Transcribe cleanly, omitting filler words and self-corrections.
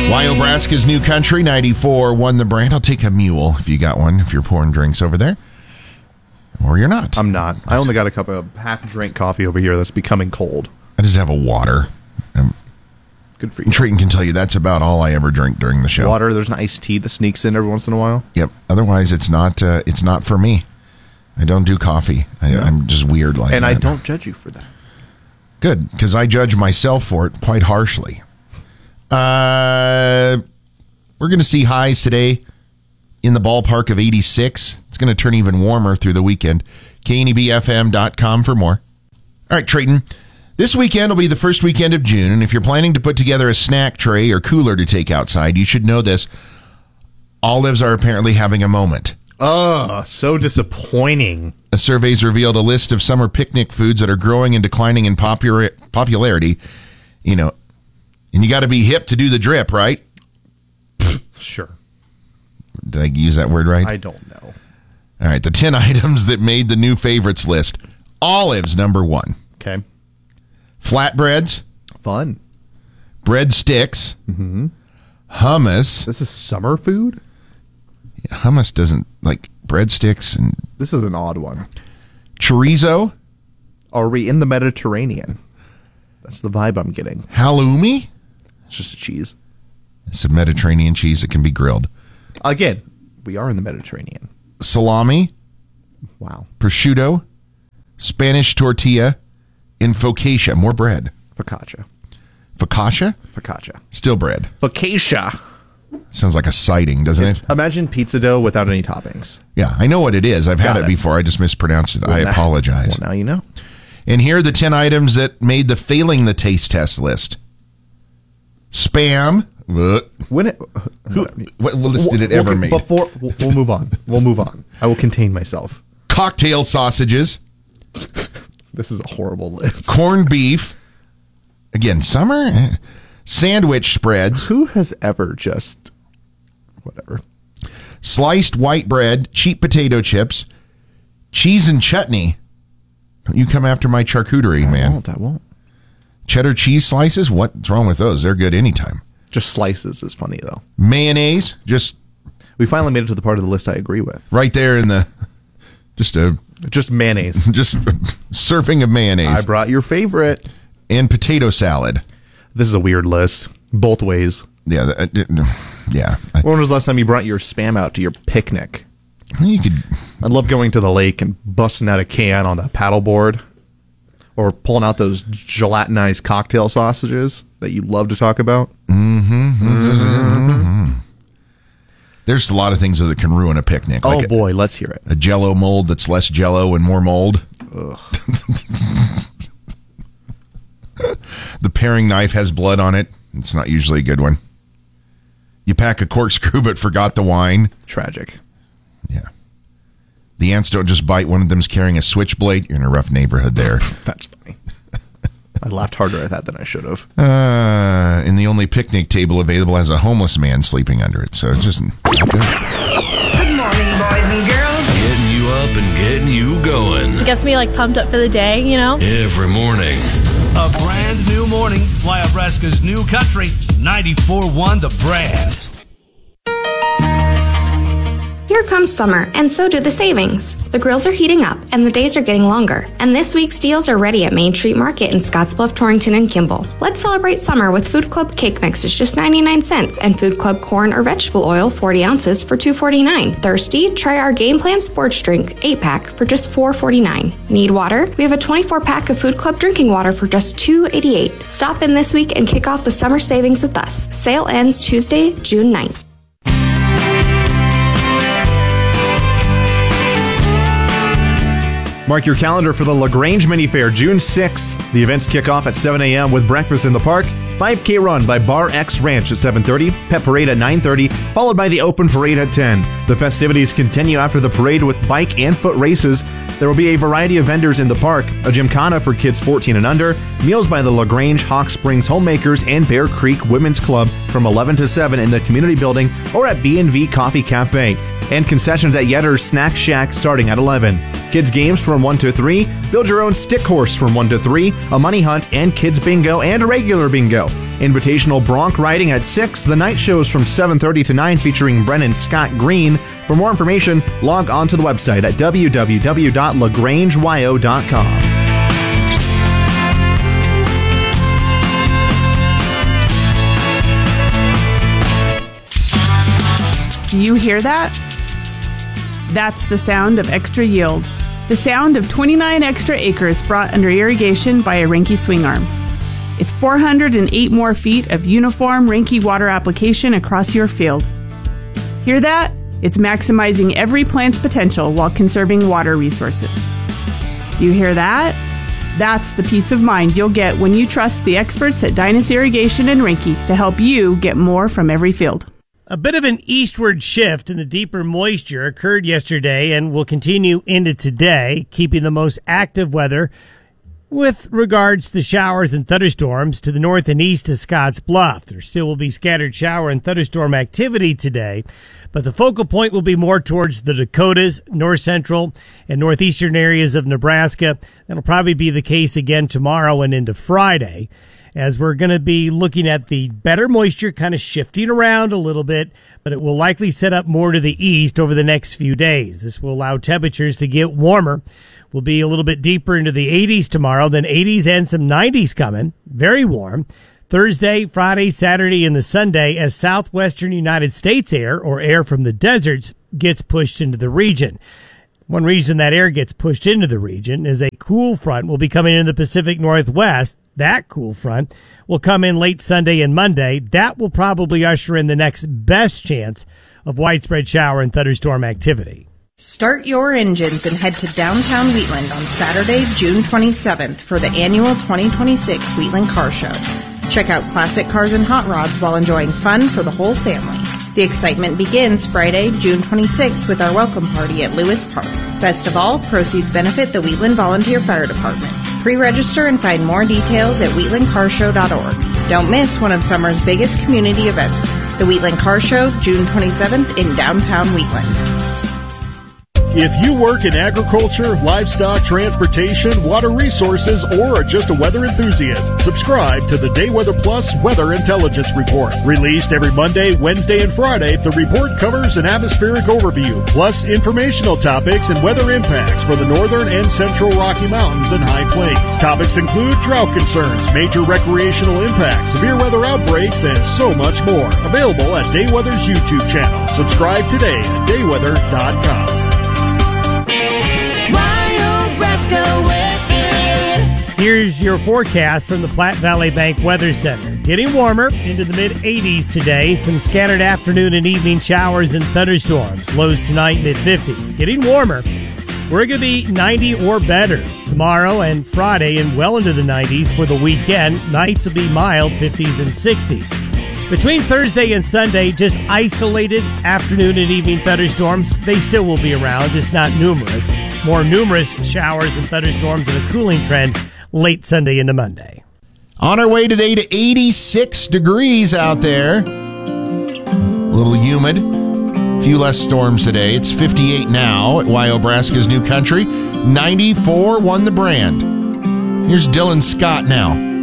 Wyobraska's New Country, 94.1 The Brand. I'll take a mule if you got one, if you're pouring drinks over there. Or you're not. I'm not. I only got a cup of half-drink coffee over here that's becoming cold. I just have a water. Good for you. Trayton can tell you that's about all I ever drink during the show. Water, there's an iced tea that sneaks in every once in a while. Yep. Otherwise, it's not for me. I don't do coffee. I'm just weird like that. And I don't judge you for that. Good, because I judge myself for it quite harshly. We're going to see highs today in the ballpark of 86. It's going to turn even warmer through the weekend. KNEBFM.com for more. All right, Trayton. This weekend will be the first weekend of June, and if you're planning to put together a snack tray or cooler to take outside, you should know this. Olives are apparently having a moment. Oh, so disappointing. A survey's revealed a list of summer picnic foods that are growing and declining in popularity. You know, and you got to be hip to do the drip, right? Sure. Did I use that word right? I don't know. All right, the 10 items that made the new favorites list. Olives, number 1. Okay. Flatbreads. Fun. Breadsticks. Mm-hmm. Hummus. This is summer food? Hummus doesn't like breadsticks. And this is an odd one. Chorizo. Are we in the Mediterranean? That's the vibe I'm getting. Halloumi. It's just a cheese. It's a Mediterranean cheese that can be grilled. Again, we are in the Mediterranean. Salami. Wow. Prosciutto. Spanish tortilla. And focaccia. More bread. Focaccia. Focaccia? Focaccia. Still bread. Focaccia. Sounds like a sighting, doesn't it? Imagine pizza dough without any toppings. Yeah, I know what it is. I've had it before. I just mispronounced it. I apologize. Well, now you know. And here are the 10 items that made the failing the taste test list. Spam. What list did it ever make? We'll move on. We'll move on. I will contain myself. Cocktail sausages. This is a horrible list. Corned beef. Again, summer. Sandwich spreads. Who has ever just... whatever. Sliced white bread. Cheap potato chips. Cheese and chutney. Don't you come after my charcuterie, man. I won't. Cheddar cheese slices? What's wrong with those? They're good anytime. Just slices is funny, though. Mayonnaise. We finally made it to the part of the list I agree with. Right there in the... Just mayonnaise. Just a serving of mayonnaise. I brought your favorite. And potato salad. This is a weird list. Both ways. Yeah. Yeah. When was the last time you brought your Spam out to your picnic? You could. I love going to the lake and busting out a can on the paddleboard. Or pulling out those gelatinized cocktail sausages that you love to talk about. There's a lot of things that can ruin a picnic. Like boy, let's hear it. A Jell-O mold that's less Jell-O and more mold. Ugh. The paring knife has blood on it. It's not usually a good one. You pack a corkscrew but forgot the wine. Tragic. Yeah. The ants don't just bite. One of them's carrying a switchblade. You're in a rough neighborhood there. That's funny. I laughed harder at that than I should have. And the only picnic table available has a homeless man sleeping under it. So it's just not good. Good morning, boys and girls. Getting you up and getting you going. It gets me pumped up for the day, you know? Every morning. A brand new morning. Wyobraska's New Country, 94.1 The Brand. Here comes summer, and so do the savings. The grills are heating up, and the days are getting longer. And this week's deals are ready at Main Street Market in Scottsbluff, Torrington, and Kimball. Let's celebrate summer with Food Club cake mixes, just 99 cents, and Food Club corn or vegetable oil, 40 ounces, for $2.49. Thirsty? Try our Game Plan sports drink, 8-pack, for just $4.49. Need water? We have a 24-pack of Food Club drinking water for just $2.88. Stop in this week and kick off the summer savings with us. Sale ends Tuesday, June 9th. Mark your calendar for the LaGrange Mini Fair, June 6th. The events kick off at 7 a.m. with breakfast in the park, 5K run by Bar X Ranch at 7:30, pet parade at 9:30, followed by the open parade at 10. The festivities continue after the parade with bike and foot races. There will be a variety of vendors in the park, a gymkhana for kids 14 and under, meals by the LaGrange Hawk Springs Homemakers and Bear Creek Women's Club from 11 to 7 in the community building or at B&V Coffee Cafe, and concessions at Yetter's Snack Shack starting at 11. Kids games from 1 to 3, build your own stick horse from 1 to 3, a money hunt and kids bingo and regular bingo. Invitational bronc riding at 6. The night shows from 7:30 to 9 featuring Brennan Scott Green. For more information, log on to the website at www.lagrangeyo.com. Do you hear that? That's the sound of extra yield. The sound of 29 extra acres brought under irrigation by a Reinke swing arm. It's 408 more feet of uniform Reinke water application across your field. Hear that? It's maximizing every plant's potential while conserving water resources. You hear that? That's the peace of mind you'll get when you trust the experts at Dynas Irrigation and Reinke to help you get more from every field. A bit of an eastward shift in the deeper moisture occurred yesterday and will continue into today, keeping the most active weather with regards to showers and thunderstorms to the north and east of Scotts Bluff. There still will be scattered shower and thunderstorm activity today, but the focal point will be more towards the Dakotas, north central, and northeastern areas of Nebraska. That'll probably be the case again tomorrow and into Friday, as we're going to be looking at the better moisture kind of shifting around a little bit, but it will likely set up more to the east over the next few days. This will allow temperatures to get warmer. We'll be a little bit deeper into the 80s tomorrow, then 80s and some 90s coming. Very warm. Thursday, Friday, Saturday, and the Sunday as southwestern United States air, or air from the deserts, gets pushed into the region. One reason that air gets pushed into the region is a cool front will be coming in the Pacific Northwest. That cool front will come in late Sunday and Monday. That will probably usher in the next best chance of widespread shower and thunderstorm activity. Start your engines and head to downtown Wheatland on Saturday, June 27th for the annual 2026 Wheatland Car Show. Check out classic cars and hot rods while enjoying fun for the whole family. The excitement begins Friday, June 26th with our welcome party at Lewis Park. Best of all, proceeds benefit the Wheatland Volunteer Fire Department. Pre-register and find more details at wheatlandcarshow.org. Don't miss one of summer's biggest community events, the Wheatland Car Show, June 27th in downtown Wheatland. If you work in agriculture, livestock, transportation, water resources, or are just a weather enthusiast, subscribe to the Day Weather Plus Weather Intelligence Report. Released every Monday, Wednesday, and Friday, the report covers an atmospheric overview, plus informational topics and weather impacts for the northern and central Rocky Mountains and High Plains. Topics include drought concerns, major recreational impacts, severe weather outbreaks, and so much more. Available at Day Weather's YouTube channel. Subscribe today at dayweather.com. Here's your forecast from the Platte Valley Bank Weather Center. Getting warmer into the mid-80s today. Some scattered afternoon and evening showers and thunderstorms. Lows tonight, mid-50s. Getting warmer. We're going to be 90 or better tomorrow and Friday and well into the 90s for the weekend. Nights will be mild, 50s and 60s. Between Thursday and Sunday, just isolated afternoon and evening thunderstorms. They still will be around, just not numerous. More numerous showers and thunderstorms and a cooling trend late Sunday into Monday. On our way today to 86 degrees out there. A little humid. A few less storms today. It's 58 now at Wyobraska's New Country. 94 won the brand. Here's Dylan Scott now.